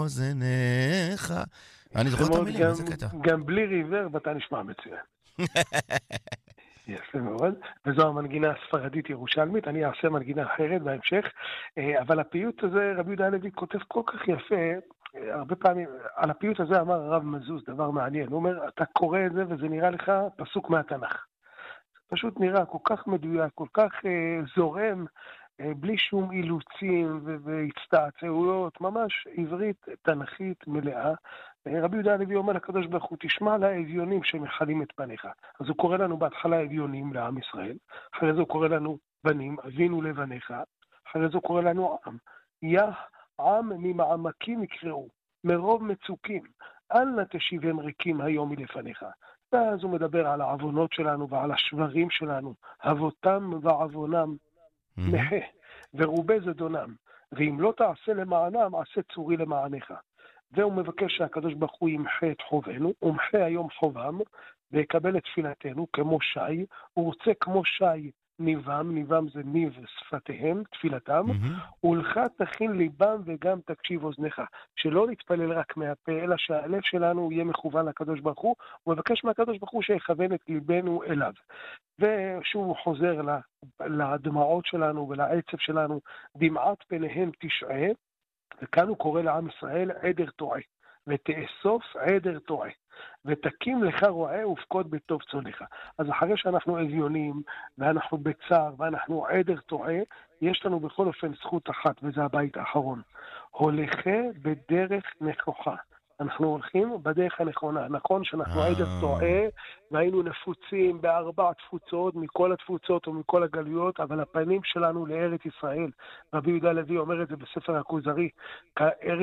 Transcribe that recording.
אוזניך. אני זוכר את המילים, איזה קטע. גם בלי ריבר, ואתה נשמע מצוין. יפה מאוד, וזו המנגינה הספרדית ירושלמית, אני אעשה מנגינה אחרת בהמשך, אבל הפיוט הזה, רבי יהודה הלוי כותב כל כך יפה, הרבה פעמים, על הפיוט הזה אמר הרב מזוז, דבר מעניין, הוא אומר, אתה קורא את זה וזה נראה לך פסוק מהתנ"ך. פשוט נראה כל כך מדויק, כל כך זורם, בלי שום אילוצים והצטעצעויות, ממש עברית תנכית מלאה. רבי יהודה הלוי אומר לקדוש ברוך הוא, תשמע לאביונים שמחלים את פניך. אז הוא קורא לנו בהתחלה אביונים לעם ישראל, אחרי זה הוא קורא לנו בנים, אבינו לבניך, אחרי זה הוא קורא לנו עם. יא עם ממעמקים יקראו, מרוב מצוקים, אל נא תשיבם ריקים היום מלפניך. ואז הוא מדבר על העוונות שלנו ועל השברים שלנו, אבותם ועוונם מחה, ורובה זדונם, ואם לא תעשה למענם, עשה צורי למענך. והוא מבקש שהקדוש ברוך הוא ימחה את חובנו, ומחה היום חובם, ויקבל את תפילתנו כמו שי, הוא רוצה כמו שי ניבם, ניבם זה ניב שפתיהם, תפילתם, ולך תכין ליבם וגם תקשיב אוזנך, שלא נתפלל רק מהפה, אלא שהלב שלנו יהיה מכוון לקדוש ברוך הוא, הוא מבקש מהקדוש ברוך הוא שיכוון את ליבנו אליו. ושוב חוזר לדמעות שלנו ולעצב שלנו, דמעת פניהם תשעה, וכאן הוא קורא לעם ישראל עדר טועה, ותאסוף עדר טועה, ותקים לך רועה ופקוד בטוב צונך. אז אחרי שאנחנו אביונים, ואנחנו בצער, ואנחנו עדר טועה, יש לנו בכל אופן זכות אחת, וזה הבית האחרון. הולכה בדרך נכוחה. אנחנו הולכים בדרך הנכונה. נכון שאנחנו עדר טועה, והיינו נפוצים בארבע תפוצות, מכל התפוצות ומכל הגלויות, אבל הפנים שלנו לארץ ישראל. רבי יהודה הלוי אומר את זה בספר הכוזרי, כארץ